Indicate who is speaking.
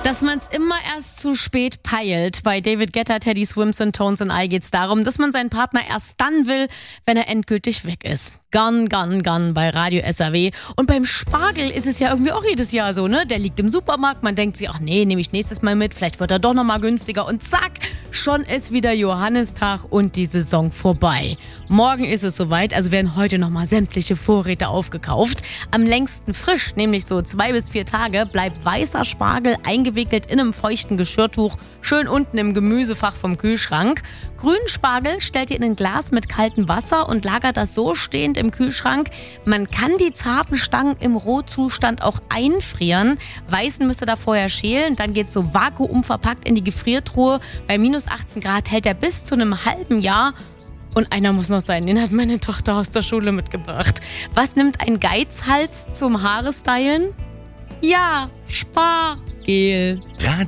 Speaker 1: Dass man es immer erst zu spät peilt. Bei David Guetta, Teddy Swims und Tones and I geht es darum, dass man seinen Partner erst dann will, wenn er endgültig weg ist. Gun, Gun, Gun bei Radio SAW. Und beim Spargel ist es ja irgendwie auch jedes Jahr so, ne? Der liegt im Supermarkt, man denkt sich, ach nee, nehme ich nächstes Mal mit, vielleicht wird er doch nochmal günstiger. Und zack, schon ist wieder Johannistag und die Saison vorbei. Morgen ist es soweit, also werden heute nochmal sämtliche Vorräte aufgekauft. Am längsten frisch, nämlich so 2 bis 4 Tage, bleibt weißer Spargel eingewickelt in einem feuchten Geschirrtuch, schön unten im Gemüsefach vom Kühlschrank. Grünen Spargel stellt ihr in ein Glas mit kaltem Wasser und lagert das so stehend im Kühlschrank. Man kann die zarten Stangen im Rohzustand auch einfrieren. Weißen müsst ihr da vorher schälen, dann geht's so vakuumverpackt in die Gefriertruhe. Bei minus 18 Grad hält er bis zu einem halben Jahr. Und einer muss noch sein, den hat meine Tochter aus der Schule mitgebracht. Was nimmt ein Geizhals zum Haare stylen? Ja, Spargel.